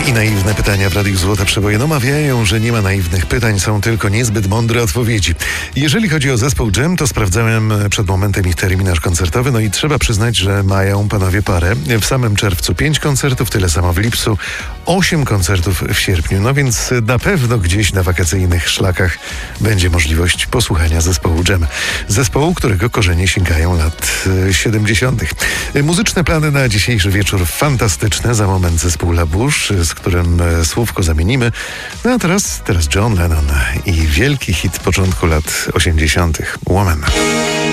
I naiwne pytania w Radiu Złota Przeboje mawiają, że nie ma naiwnych pytań, są tylko niezbyt mądre odpowiedzi. Jeżeli chodzi o zespół Dżem, to sprawdzałem przed momentem ich terminarz koncertowy, no i trzeba przyznać, że mają panowie parę. W samym czerwcu 5 koncertów, tyle samo w lipcu, 8 koncertów w sierpniu. No więc na pewno gdzieś na wakacyjnych szlakach będzie możliwość posłuchania zespołu Dżem. Zespołu, którego korzenie sięgają lat 70. Muzyczne plany na dzisiejszy wieczór fantastyczne. Za moment zespół La Bouche, z którym słówko zamienimy. No a teraz John Lennon i wielki hit początku lat 80. Woman.